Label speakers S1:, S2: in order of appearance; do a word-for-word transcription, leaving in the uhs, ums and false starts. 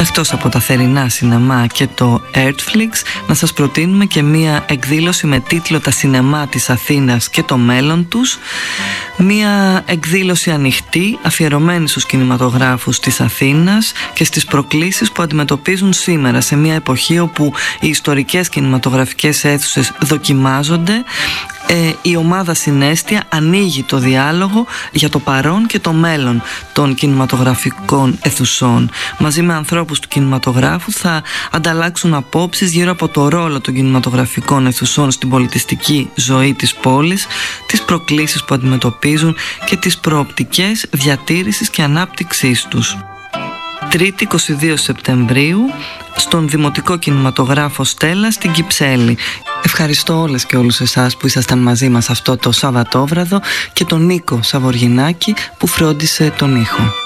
S1: Εκτός από τα θερινά σινεμά και το Artflix, να σας προτείνουμε και μία εκδήλωση με τίτλο «Τα σινεμά της Αθήνας και το μέλλον τους». Μία εκδήλωση ανοιχτή, αφιερωμένη στους κινηματογράφους της Αθήνας και στις προκλήσεις που αντιμετωπίζουν σήμερα, σε μια εποχή όπου οι ιστορικές κινηματογραφικές αίθουσες δοκιμάζονται. Ε, η ομάδα Συναίσθεια ανοίγει το διάλογο για το παρόν και το μέλλον των κινηματογραφικών αιθουσών. Μαζί με ανθρώπους του κινηματογράφου θα ανταλλάξουν απόψεις γύρω από το ρόλο των κινηματογραφικών αιθουσών στην πολιτιστική ζωή της πόλης, τις προκλήσεις που αντιμετωπίζουν και τις προοπτικές διατήρησης και ανάπτυξής τους. Τρίτη είκοσι δύο Σεπτεμβρίου στον Δημοτικό Κινηματογράφο Στέλλα στην Κυψέλη. Ευχαριστώ όλες και όλους εσάς που ήσασταν μαζί μας αυτό το Σαββατόβραδο και τον Νίκο Σαβοργινάκη που φρόντισε τον ήχο.